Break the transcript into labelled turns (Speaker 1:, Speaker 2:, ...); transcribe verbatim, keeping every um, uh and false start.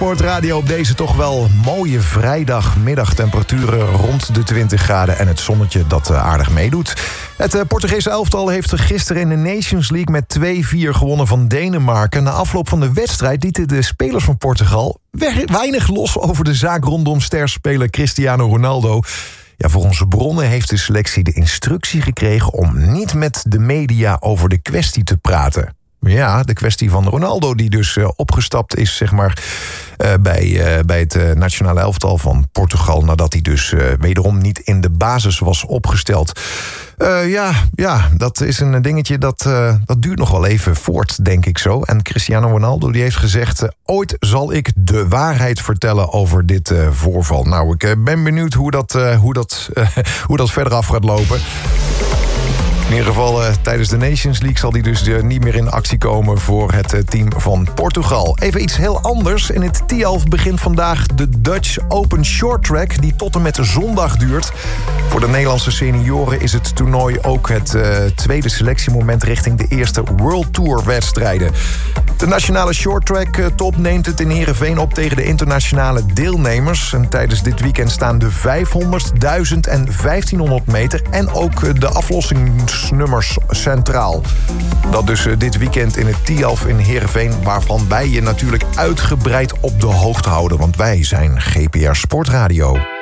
Speaker 1: Sportradio op deze toch wel mooie vrijdagmiddag. Temperaturen rond de twintig graden en het zonnetje dat aardig meedoet. Het Portugese elftal heeft gisteren in de Nations League met twee vier gewonnen van Denemarken. Na afloop van de wedstrijd lieten de spelers van Portugal weinig los over de zaak rondom sterspeler Cristiano Ronaldo. Ja, voor onze bronnen heeft de selectie de instructie gekregen om niet met de media over de kwestie te praten. Ja, de kwestie van Ronaldo die dus uh, opgestapt is zeg maar, uh, bij, uh, bij het uh, nationale elftal van Portugal, nadat hij dus uh, wederom niet in de basis was opgesteld. Uh, ja, ja, dat is een dingetje dat, uh, dat duurt nog wel even voort, denk ik zo. En Cristiano Ronaldo die heeft gezegd, uh, ooit zal ik de waarheid vertellen over dit uh, voorval. Nou, ik uh, ben benieuwd hoe dat, uh, hoe, dat, uh, hoe dat verder af gaat lopen. In ieder geval uh, tijdens de Nations League zal hij dus uh, niet meer in actie komen voor het uh, team van Portugal. Even iets heel anders. In het Tialf begint vandaag de Dutch Open Short Track, die tot en met zondag duurt. Voor de Nederlandse senioren is het toernooi ook het uh, tweede selectiemoment richting de eerste World Tour wedstrijden. De nationale short track uh, top neemt het in Heerenveen op tegen de internationale deelnemers. En tijdens dit weekend staan de vijfhonderd, duizend en vijftienhonderd meter en ook uh, de aflossingsnummers centraal. Dat dus uh, dit weekend in het Tialf in Heerenveen, waarvan wij je natuurlijk uitgebreid op de hoogte houden, want wij zijn G P R Sportradio.